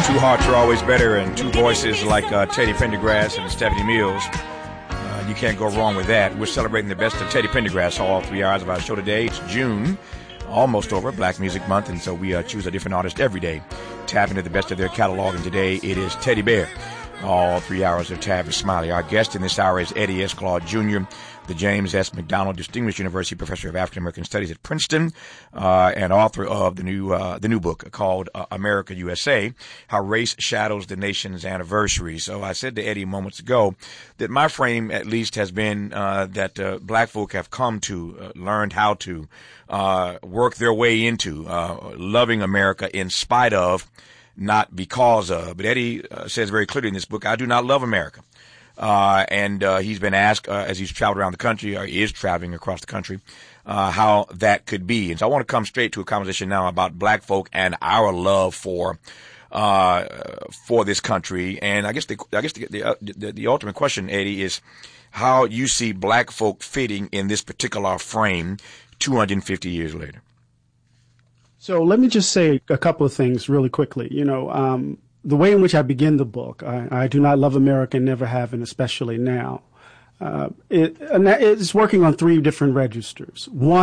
Two hearts are always better, and two voices like Teddy Pendergrass and Stephanie Mills. You can't go wrong with that. We're celebrating the best of Teddy Pendergrass all 3 hours of our show today. It's June, almost over, Black Music Month, and so we choose a different artist every day, tap into the best of their catalog, and today it is Teddy Bear. All 3 hours of Tavis Smiley. Our guest in this hour is Eddie S. Claude Jr., the James S. McDonald Distinguished University Professor of African American Studies at Princeton, and author of the new book called America USA: How Race Shadows the Nation's Anniversary. So I said to Eddie moments ago that my frame, at least, has been that black folk have come to learned how to work their way into loving America in spite of, not because of. But Eddie says very clearly in this book, I do not love America. And he's been asked, as he's traveled around the country, or is traveling across the country, how that could be. And so I want to come straight to a conversation now about black folk and our love for this country. And I guess the ultimate question, Eddie, is how you see black folk fitting in this particular frame 250 years later. So let me just say a couple of things really quickly. The way in which I begin the book, I do not love America and never have, and especially now, it's working on three different registers. One,